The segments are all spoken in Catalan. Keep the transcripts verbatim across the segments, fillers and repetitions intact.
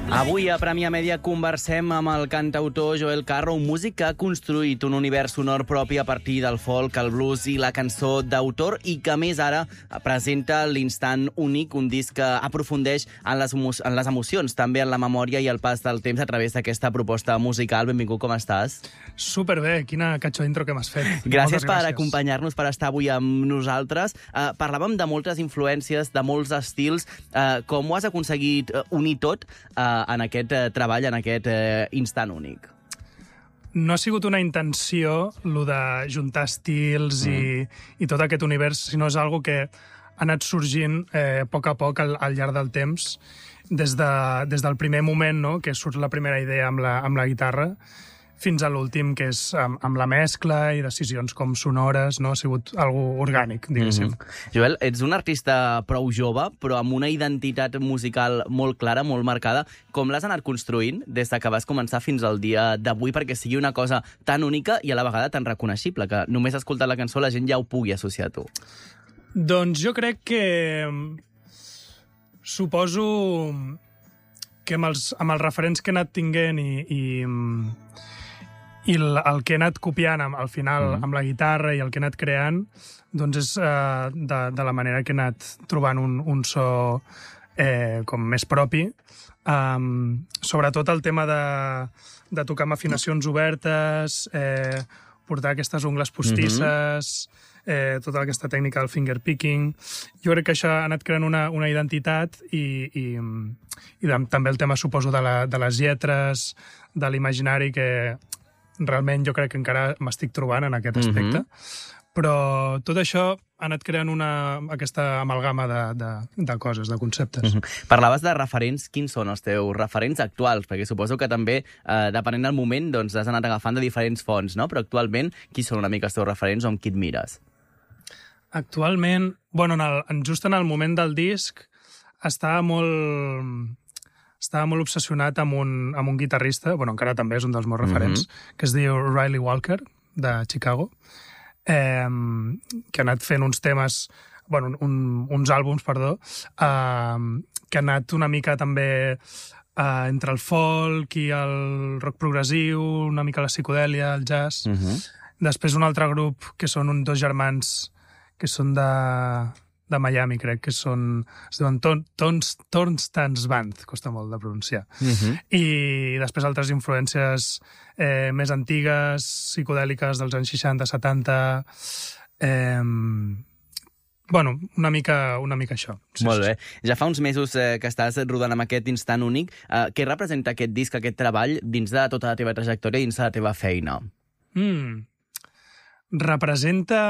Avui a Premià Mèdia conversem amb el cantautor Joel Carro, un músic que ha construït un univers sonor propi a partir del folk, el blues i la cançó d'autor i que, més, ara presenta l'Instant Únic, un disc que aprofundeix en les, en les emocions, també en la memòria i el pas del temps a través d'aquesta proposta musical. Benvingut, com estàs? Superbé, quina catxo d'intro que m'has fet. Gràcies, gràcies per acompanyar-nos, per estar avui amb nosaltres. Uh, parlàvem de moltes influències, de molts estils. Uh, com ho has aconseguit uh, unir tot uh, en aquest eh, treball, en aquest eh, instant únic? No ha sigut una intenció, lo de juntar estils mm. i, i tot aquest univers, sinó és algo que ha anat sorgint eh, a poc a poc al, al llarg del temps, des, de, des del primer moment, no?, que surt la primera idea amb la, amb la guitarra, fins a l'últim, que és amb, amb la mescla i decisions com sonores, no? Ha sigut algo orgànic, diguéssim. Mm-hmm. Joel, ets un artista prou jove, però amb una identitat musical molt clara, molt marcada. Com l'has anat construint des que vas començar fins al dia d'avui perquè sigui una cosa tan única i a la vegada tan reconeixible, que només escoltant la cançó la gent ja ho pugui associar a tu? Doncs jo crec que... Suposo que amb els, amb els referents que he anat tinguent i... i i el, el que he anat copiant al final mm-hmm. amb la guitarra i el que he anat creant, doncs és uh, de, de la manera que he anat trobant un, un so eh, com més propi. Um, sobretot el tema de, de tocar amb afinacions obertes, eh, portar aquestes ungles postisses, mm-hmm. eh, tota aquesta tècnica del finger picking. Jo crec que això ha anat creant una, una identitat i, i, i de, també el tema, suposo, de, la, de les lletres, de l'imaginari, que realment jo crec que encara m'estic trobant en aquest aspecte. Mm-hmm. Però tot això ha anat creant una, aquesta amalgama de, de, de coses, de conceptes. Mm-hmm. Parlaves de referents. Quins són els teus referents actuals? Perquè suposo que també, eh, depenent del moment, doncs has anat agafant de diferents fonts, no? Però actualment, qui són una mica els teus referents o amb qui et mires? Actualment, bueno, en el, en, just en el moment del disc, estava molt... estava molt obsessionat amb un, amb un guitarrista, bueno, encara també és un dels meus referents, mm-hmm. que es diu Riley Walker, de Chicago, eh, que ha anat fent uns temes, bueno, un, uns àlbums, perdó, eh, que ha anat una mica també eh, entre el folk i el rock progressiu, una mica la psicodèlia, el jazz. Mm-hmm. Després un altre grup, que són un, dos germans que són de... de Miami, crec que són... Es diuen Tornstans Band, costa molt de pronunciar. Uh-huh. I després altres influències eh, més antigues, psicodèliques dels anys seixanta, setanta... Eh, bueno, una mica, una mica això. Sí, molt bé. Sí. Ja fa uns mesos eh, que estàs rodant amb aquest instant únic. Eh, què representa aquest disc, aquest treball, dins de tota la teva trajectòria, dins de la teva feina? Mm. Representa...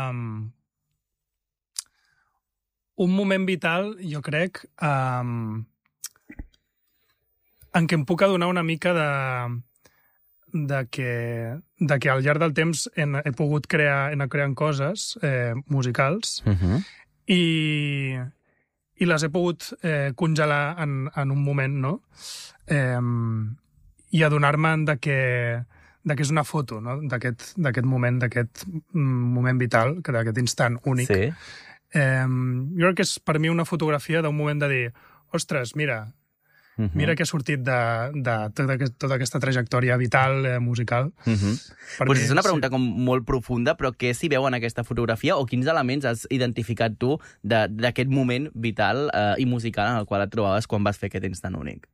un moment vital, jo crec, um, en què em puc adonar una mica de, de, que, de que al llarg del temps he, he pogut crear, he anat creant coses eh, musicals uh-huh. i, i les he pogut eh, congelar en, en un moment, no? Eh, i adonar-me'n de que, de que és una foto, no? D'aquest, d'aquest moment, d'aquest moment vital, d'aquest instant únic. Sí. Eh, jo crec que és per mi una fotografia d'un moment de dir, ostres, mira, uh-huh. mira que ha sortit de, de tota, tota aquesta trajectòria vital, eh, musical. Uh-huh. Pues és una pregunta sí. com molt profunda, però què s'hi veu en aquesta fotografia o quins elements has identificat tu d'aquest moment vital eh, i musical en el qual et trobaves quan vas fer aquest instant únic?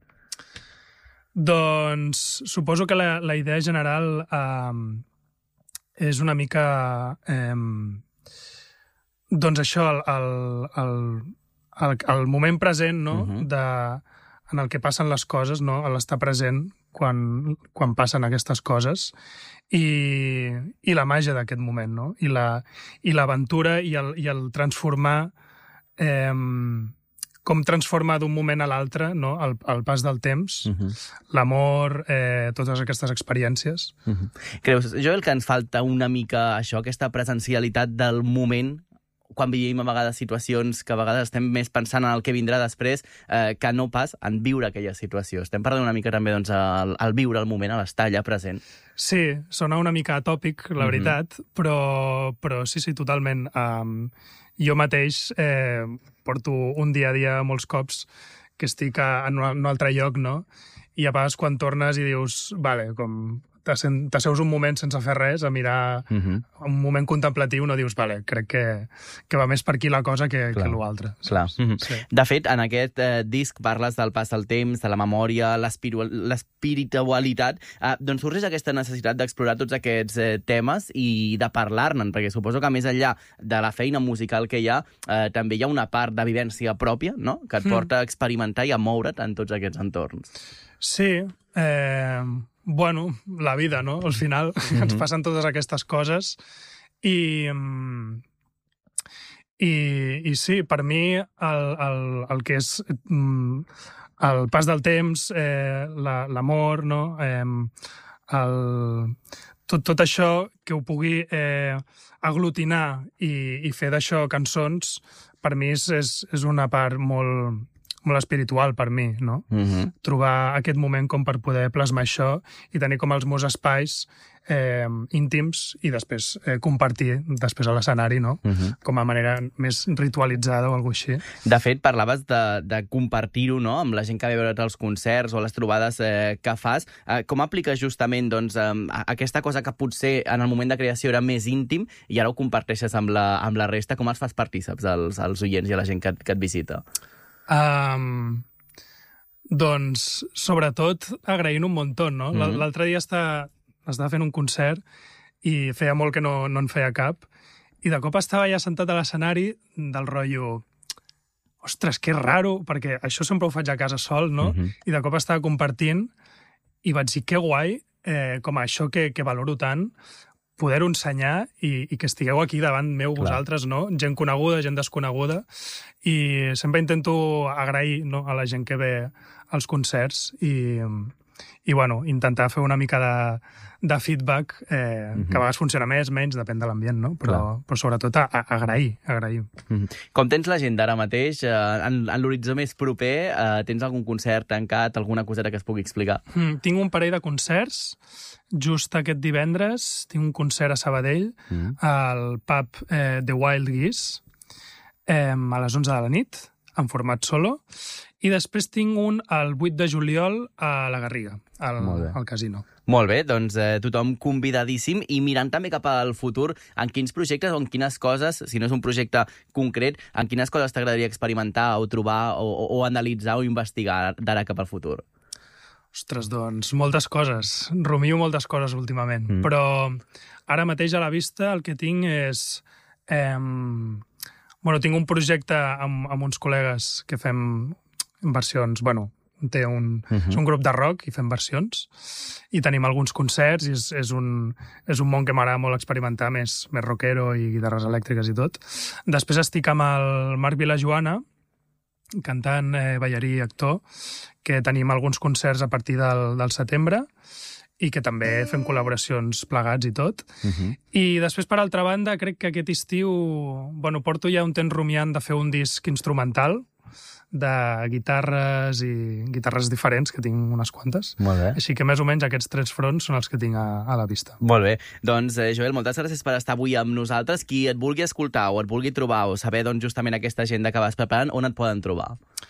Doncs suposo que la, la idea general eh, és una mica... Eh, Doncs això, el, el, el, el, el moment present, no? Uh-huh. de, en el que passen les coses, no? L'estar present quan, quan passen aquestes coses i, i la màgia d'aquest moment, no? I la, i l'aventura i, el, i el transformar, eh, com transformar d'un moment a l'altre, no? el, el pas del temps, uh-huh. l'amor, eh, totes aquestes experiències. Uh-huh. Creus, Joel, que ens falta una mica això, aquesta presencialitat del moment, quan vivim a vegades situacions que a vegades estem més pensant en el que vindrà després eh, que no pas en viure aquella situació. Estem perdent una mica també doncs, el, el viure el moment, a l'estar allà present. Sí, sona una mica atòpic, la veritat, mm-hmm. però, però sí, sí, totalment. Um, jo mateix eh, porto un dia a dia molts cops que estic a, en un altre lloc, no? I a vegades quan tornes i dius, vale, com t'asseus un moment sense fer res, a mirar uh-huh. un moment contemplatiu, no dius, vale, crec que, que va més per aquí la cosa que, que l'altre. Clar. Uh-huh. Sí. De fet, en aquest eh, disc parles del pas del temps, de la memòria, l'espiritualitat, eh, doncs sorgeix aquesta necessitat d'explorar tots aquests eh, temes i de parlar-ne, perquè suposo que més enllà de la feina musical que hi ha, eh, també hi ha una part de vivència pròpia, no?, que et porta a experimentar i a moure't en tots aquests entorns. Sí, eh... bueno, la vida, no? Al final mm-hmm. ens passen totes aquestes coses i, i, i sí, per mi el, el, el que és el pas del temps, eh, l'amor, no? Eh, el, tot, tot això que ho pugui eh, aglutinar i, i fer d'això cançons, per mi és, és, és una part molt... molt espiritual per mi, no? Uh-huh. Trobar aquest moment com per poder plasmar això i tenir com els meus espais eh, íntims i després eh, compartir després a l'escenari, no? Uh-huh. Com a manera més ritualitzada o alguna cosa així. De fet, parlaves de, de compartir-ho, no?, amb la gent que ve a veure't als concerts o les trobades eh, que fas. Eh, com apliques justament doncs, eh, aquesta cosa que potser en el moment de creació era més íntim i ara ho comparteixes amb la, amb la resta? Com els fas partíceps als, als oients i a la gent que, que et visita? Um, doncs, sobretot, agraint un muntó, no? Mm-hmm. L'altre dia estava, estava fent un concert i feia molt que no, no en feia cap i de cop estava ja sentat a l'escenari del rotllo ostres, que raro, perquè això sempre ho faig a casa sol, no? Mm-hmm. I de cop estava compartint i vaig dir, que guai, eh, com a això que, que valoro tant, poder-ho ensenyar i, i que estigueu aquí davant meu Clar. Vosaltres, no? Gent coneguda, gent desconeguda, i sempre intento agrair, no?, a la gent que ve als concerts i, i bueno, intentar fer una mica de, de feedback eh, mm-hmm. que a vegades funciona més, menys, depèn de l'ambient, no? Però, però sobretot a, a agrair, agrair. Mm-hmm. Com tens l'agenda ara mateix? Eh, en en l'horitzó més proper, eh, tens algun concert tancat, alguna coseta que es pugui explicar? Mm, tinc un parell de concerts. Just aquest divendres tinc un concert a Sabadell, mm. al pub eh, The Wild Geese, eh, a les onze de la nit, en format solo, i després tinc un el vuit de juliol a la Garriga, al, al casino. Molt bé, doncs eh, tothom convidadíssim i mirant també cap al futur, en quins projectes o en quines coses, si no és un projecte concret, en quines coses t'agradaria experimentar o trobar o, o, o analitzar o investigar d'ara cap al futur? Ostres, doncs, moltes coses. Rumio moltes coses últimament. Mm. Però ara mateix a la vista el que tinc és... Eh, bueno, tinc un projecte amb, amb uns col·legues que fem versions... Bueno, té un, uh-huh. és un grup de rock i fem versions. I tenim alguns concerts i és, és, un, és un món que m'agrada molt experimentar, més, més rockero i guitarres elèctriques i tot. Després estic amb el Marc Vilajoana, cantant, eh, ballarí i actor, que tenim alguns concerts a partir del, del setembre i que també fem col·laboracions plegats i tot. Uh-huh. I després, per altra banda, crec que aquest estiu... Bueno, porto ja un temps rumiant de fer un disc instrumental de guitarres i guitarres diferents, que tinc unes quantes. Molt bé. Així que més o menys aquests tres fronts són els que tinc a, a la vista. Molt bé. Doncs, eh, Joel, moltes gràcies per estar avui amb nosaltres. Qui et vulgui escoltar o et vulgui trobar o saber doncs, justament aquesta agenda que vas preparant, on et poden trobar?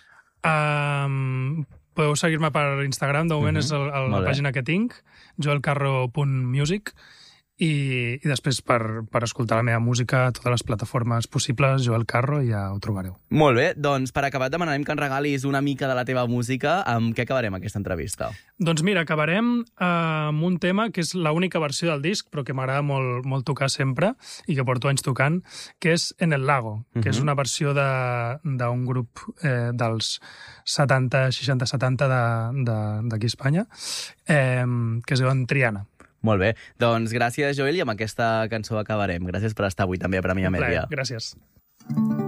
Um, podeu seguir-me per Instagram, de moment uh-huh. és el, el, la pàgina que tinc, joelcarro punt music, i, i després per, per escoltar la meva música a totes les plataformes possibles, Joel Carro, i ja ho trobareu. Molt bé, doncs per acabar et demanarem que ens regalis una mica de la teva música. Amb què acabarem aquesta entrevista? Doncs mira, acabarem eh, amb un tema que és l'única versió del disc, però que m'agrada molt, molt tocar sempre i que porto anys tocant, que és En el lago, que uh-huh. és una versió d'un grup eh, dels setanta, seixanta, setanta d'aquí a Espanya, eh, que es diuen Triana. Molt bé. Doncs gràcies, Joel, i amb aquesta cançó acabarem. Gràcies per estar avui també a Premià Mèdia. Gràcies.